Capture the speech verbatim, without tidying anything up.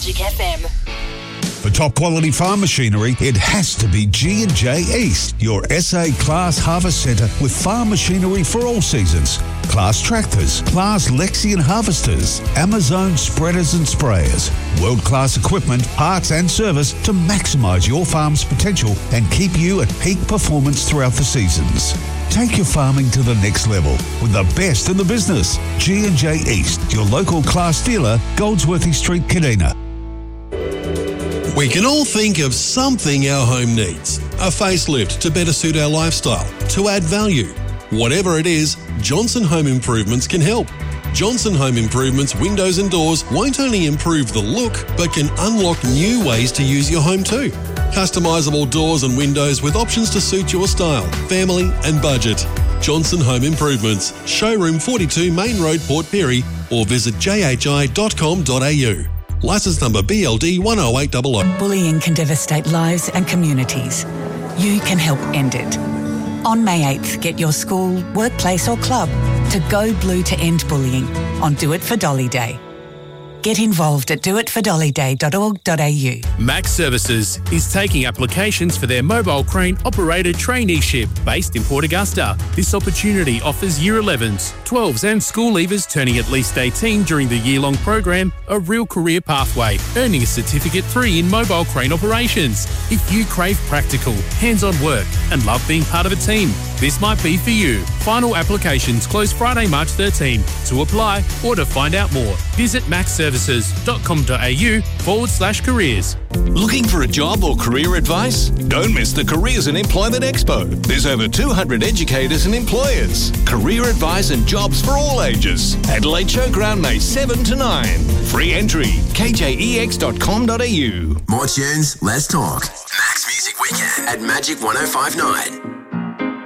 Magic F M. For top quality farm machinery, it has to be G and J East, your S A Class Harvest Centre with farm machinery for all seasons. Class tractors, Class Lexion harvesters, Amazon spreaders and sprayers. World-class equipment, parts and service to maximise your farm's potential and keep you at peak performance throughout the seasons. Take your farming to the next level with the best in the business. G and J East, your local Class dealer, Goldsworthy Street, Kadina. We can all think of something our home needs. A facelift to better suit our lifestyle, to add value. Whatever it is, Johnson Home Improvements can help. Johnson Home Improvements windows and doors won't only improve the look, but can unlock new ways to use your home too. Customisable doors and windows with options to suit your style, family and budget. Johnson Home Improvements, Showroom forty-two Main Road, Port Pirie, or visit j h i dot com dot a u. Licence number B L D one oh eight hundred. Bullying can devastate lives and communities. You can help end it. On May eighth, get your school, workplace or club to go blue to end bullying on Do It for Dolly Day. Get involved at do it for dolly day dot org dot a u. Max Services is taking applications for their mobile crane operator traineeship based in Port Augusta. This opportunity offers year elevens, twelves and school leavers turning at least eighteen during the year-long program a real career pathway, earning a Certificate three in mobile crane operations. If you crave practical, hands-on work and love being part of a team, this might be for you. Final applications close Friday, March thirteenth. To apply or to find out more, visit max services dot com dot a u forward slash careers. Looking for a job or career advice? Don't miss the Careers and Employment Expo. There's over two hundred educators and employers. Career advice and jobs for all ages. Adelaide Showground, May seventh to ninth. Free entry, k j e x dot com dot a u. More tunes, less talk. Max Music Weekend at Magic one oh five point nine.